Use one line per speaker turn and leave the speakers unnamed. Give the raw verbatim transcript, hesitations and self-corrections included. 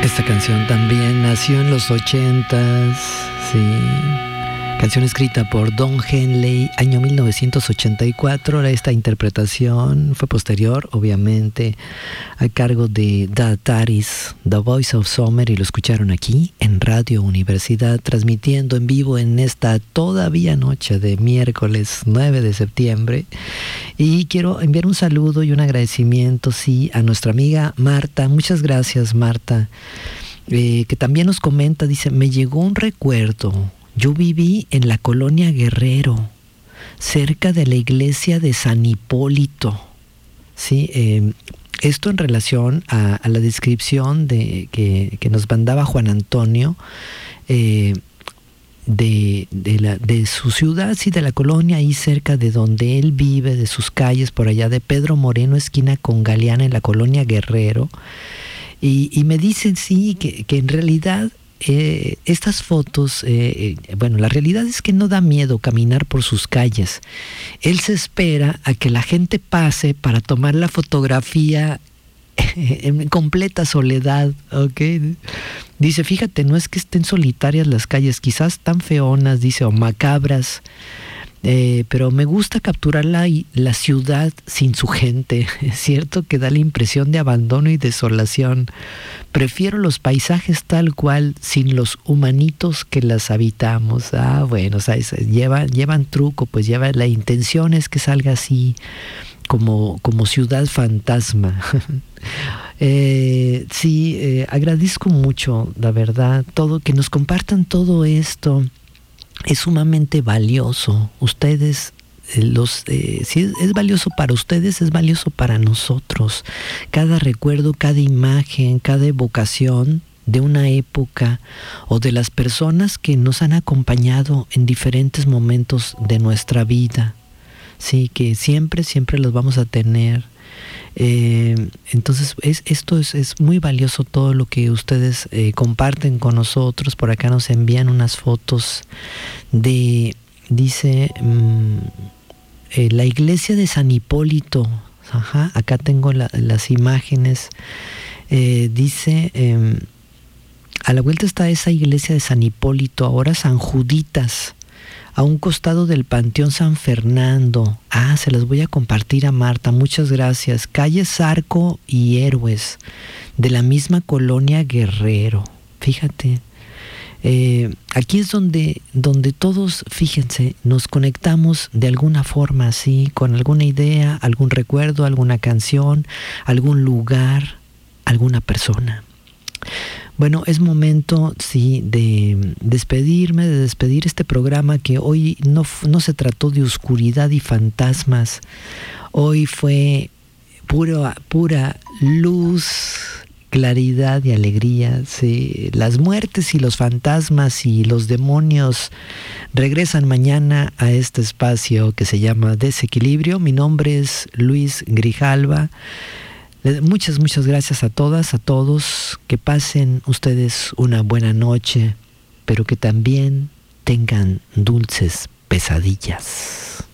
Esta canción también nació en los ochentas, sí. Canción escrita por Don Henley, año mil novecientos ochenta y cuatro. Esta interpretación fue posterior, obviamente, a cargo de The Ataris, The Voice of Summer, y lo escucharon aquí en Radio Universidad, transmitiendo en vivo en esta todavía noche de miércoles nueve de septiembre. Y quiero enviar un saludo y un agradecimiento, sí, a nuestra amiga Marta. Muchas gracias, Marta, eh, que también nos comenta, dice: me llegó un recuerdo. Yo viví en la colonia Guerrero, cerca de la iglesia de San Hipólito. Sí, eh, esto en relación a, a la descripción de, que, que nos mandaba Juan Antonio eh, de, de, la, de su ciudad, sí, de la colonia, ahí cerca de donde él vive, de sus calles, por allá de Pedro Moreno, esquina con Galeana, en la colonia Guerrero. Y, y me dicen, sí, que, que en realidad... Eh, estas fotos, eh, eh, bueno, la realidad es que no da miedo caminar por sus calles. Él se espera a que la gente pase para tomar la fotografía en completa soledad, ¿ok? Dice, fíjate, no es que estén solitarias las calles, quizás tan feonas, dice, o macabras, Eh, pero me gusta capturar la, la ciudad sin su gente. Es cierto que da la impresión de abandono y desolación. Prefiero los paisajes tal cual, sin los humanitos que las habitamos. Ah, bueno, o sea, es, lleva, llevan truco, pues lleva, la intención es que salga así, como, como ciudad fantasma. eh, sí, eh, agradezco mucho, la verdad, todo, que nos compartan todo esto. Es sumamente valioso. Ustedes, eh, los, eh, si es, es valioso para ustedes, es valioso para nosotros. Cada recuerdo, cada imagen, cada evocación de una época o de las personas que nos han acompañado en diferentes momentos de nuestra vida. Sí, que siempre, siempre los vamos a tener. Eh, entonces es, esto es, es muy valioso, todo lo que ustedes eh, comparten con nosotros. Por acá nos envían unas fotos de, dice, mmm, eh, la iglesia de San Hipólito. Ajá, acá tengo la, las imágenes. Eh, dice, eh, a la vuelta está esa iglesia de San Hipólito, ahora San Juditas, a un costado del Panteón San Fernando. Ah, se las voy a compartir a Marta, muchas gracias. Calle Zarco y Héroes, de la misma colonia Guerrero. Fíjate, eh, aquí es donde, donde todos, fíjense, nos conectamos de alguna forma así, con alguna idea, algún recuerdo, alguna canción, algún lugar, alguna persona. Bueno, es momento, sí, de despedirme, de despedir este programa, que hoy no, no se trató de oscuridad y fantasmas. Hoy fue pura, pura luz, claridad y alegría. Sí. Las muertes y los fantasmas y los demonios regresan mañana a este espacio que se llama Desequilibrio. Mi nombre es Luis Grijalva. Muchas, muchas gracias a todas, a todos. Que pasen ustedes una buena noche, pero que también tengan dulces pesadillas.